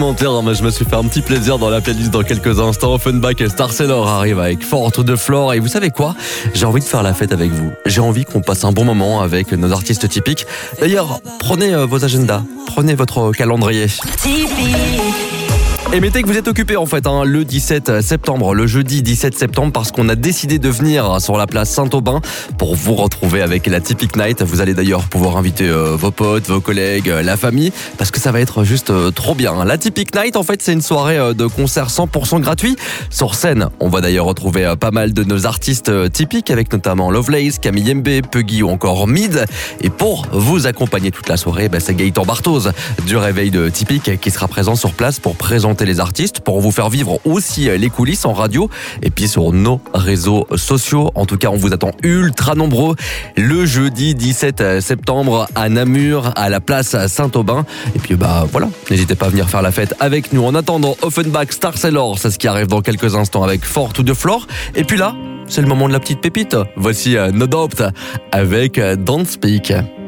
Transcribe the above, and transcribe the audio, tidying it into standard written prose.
commentaires, mais je me suis fait un petit plaisir dans la playlist dans quelques instants. Offenbach et Star Sailor arrivent avec Fort de Flore. Et vous savez quoi ? J'ai envie de faire la fête avec vous. J'ai envie qu'on passe un bon moment avec nos artistes typiques. D'ailleurs, prenez vos agendas, prenez votre calendrier. Et mettez que vous êtes occupé en fait le 17 septembre, le jeudi 17 septembre, parce qu'on a décidé de venir sur la place Saint-Aubin pour vous retrouver avec la Typic Night. Vous allez d'ailleurs pouvoir inviter vos potes, vos collègues, la famille, parce que ça va être juste trop bien. La Typic Night, en fait, c'est une soirée de concert 100% gratuit. Sur scène, on va d'ailleurs retrouver pas mal de nos artistes typiques, avec notamment Lovelace, Camille Mbé, Puggy ou encore Mid. Et pour vous accompagner toute la soirée, c'est Gaëtan Barthoz du Réveil de Typique qui sera présent sur place pour présenter les artistes, pour vous faire vivre aussi les coulisses en radio et puis sur nos réseaux sociaux. En tout cas, on vous attend ultra nombreux le jeudi 17 septembre à Namur, à la place Saint-Aubin. Et puis voilà, n'hésitez pas à venir faire la fête avec nous. En attendant, Offenbach, Star Sailor, c'est ce qui arrive dans quelques instants avec Fort de Flore. Et puis là, c'est le moment de la petite pépite. Voici No Doubt avec Don't Speak.